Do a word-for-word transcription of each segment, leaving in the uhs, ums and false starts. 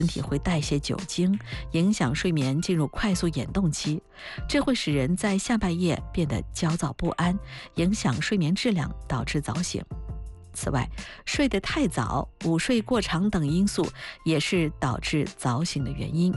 身体会代谢酒精，影响睡眠进入快速眼动期，这会使人在下半夜变得焦躁不安，影响睡眠质量，导致早醒。此外，睡得太早、午睡过长等因素也是导致早醒的原因。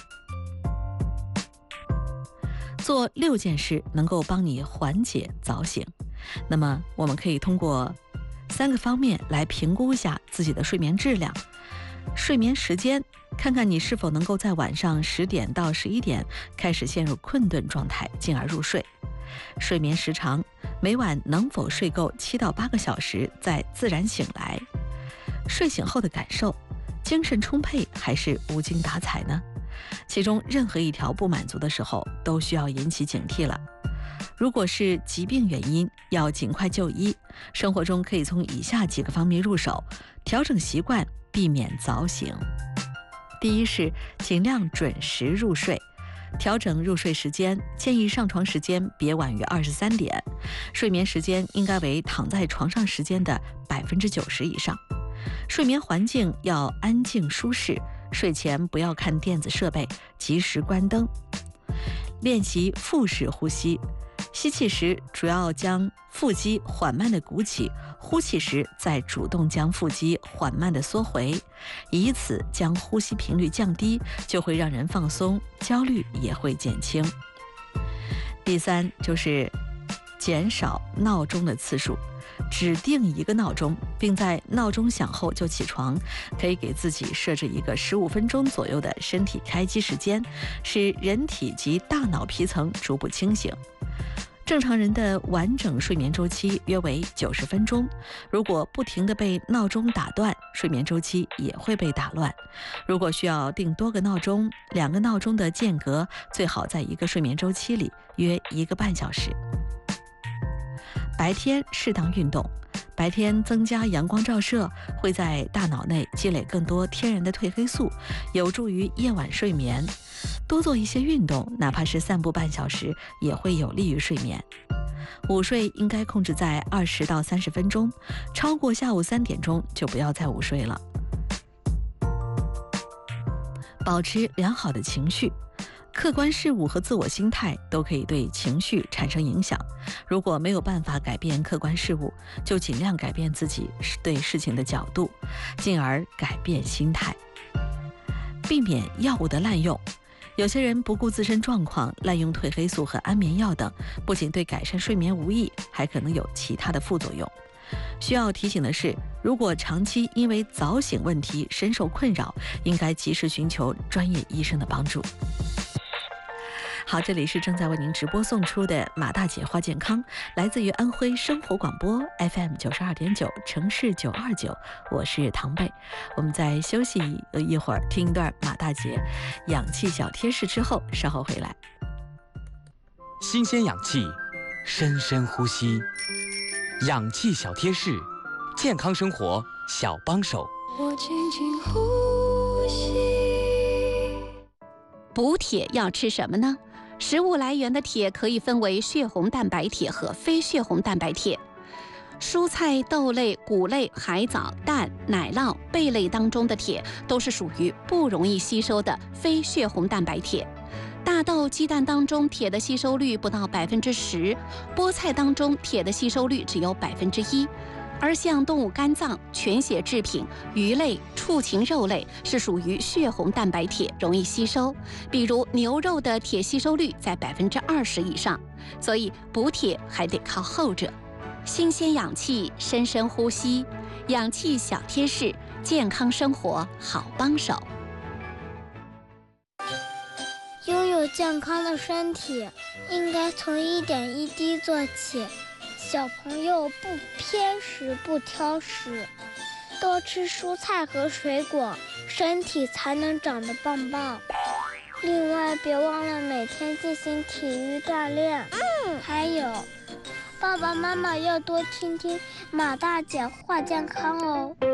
做六件事能够帮你缓解早醒。那么，我们可以通过三个方面来评估一下自己的睡眠质量。睡眠时间，看看你是否能够在晚上十点到十一点开始陷入困顿状态，进而入睡。睡眠时长，每晚能否睡够七到八个小时，再自然醒来。睡醒后的感受，精神充沛还是无精打采呢？其中任何一条不满足的时候，都需要引起警惕了。如果是疾病原因，要尽快就医。生活中可以从以下几个方面入手，调整习惯，避免早醒。第一是尽量准时入睡。调整入睡时间，建议上床时间别晚于二十三点，睡眠时间应该为躺在床上时间的百分之九十以上。睡眠环境要安静舒适，睡前不要看电子设备，及时关灯。练习腹式呼吸，吸气时主要将腹肌缓慢地鼓起，呼气时再主动将腹肌缓慢地缩回，以此将呼吸频率降低，就会让人放松，焦虑也会减轻。第三就是减少闹钟的次数，指定一个闹钟，并在闹钟响后就起床，可以给自己设置一个十五分钟左右的身体开机时间，使人体及大脑皮层逐步清醒。正常人的完整睡眠周期约为九十分钟，如果不停地被闹钟打断，睡眠周期也会被打乱。如果需要定多个闹钟，两个闹钟的间隔最好在一个睡眠周期里约一个半小时。白天适当运动，白天增加阳光照射，会在大脑内积累更多天然的褪黑素，有助于夜晚睡眠。多做一些运动，哪怕是散步半小时，也会有利于睡眠。午睡应该控制在二十到三十分钟，超过下午三点钟就不要再午睡了。保持良好的情绪，客观事物和自我心态都可以对情绪产生影响。如果没有办法改变客观事物，就尽量改变自己对事情的角度，进而改变心态。避免药物的滥用，有些人不顾自身状况，滥用褪黑素和安眠药等，不仅对改善睡眠无益，还可能有其他的副作用。需要提醒的是，如果长期因为早醒问题深受困扰，应该及时寻求专业医生的帮助。好，这里是正在为您直播送出的马大姐话健康，来自于安徽生活广播 F M 九十二点九，城市九二九，我是唐贝。我们再休息一会儿，听一段马大姐氧气小贴士之后，稍后回来。 新鲜氧气，深深呼吸，氧气小贴士，健康生活小帮手。 我轻轻呼吸。 补铁要吃什么呢？食物来源的铁可以分为血红蛋白铁和非血红蛋白铁。蔬菜、豆类、谷类、海藻、蛋、奶酪、贝类当中的铁都是属于不容易吸收的非血红蛋白铁。大豆、鸡蛋当中铁的吸收率不到百分之十，菠菜当中铁的吸收率只有百分之一。而像动物肝脏、全血制品、鱼类、畜禽肉类是属于血红蛋白铁，容易吸收。比如牛肉的铁吸收率在百分之二十以上，所以补铁还得靠后者。新鲜氧气，深深呼吸，氧气小贴士，健康生活好帮手。 拥有健康的身体，应该从一点一滴做起。小朋友不偏食不挑食，多吃蔬菜和水果，身体才能长得棒棒。另外别忘了每天进行体育锻炼。嗯，还有爸爸妈妈要多听听马大姐话健康哦。